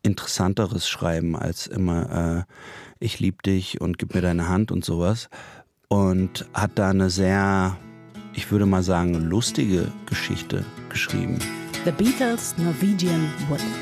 interessanteres Schreiben als immer ich lieb dich und gib mir deine Hand und sowas. Und hat da eine sehr, ich würde mal sagen, lustige Geschichte geschrieben. The Beatles' Norwegian Wood.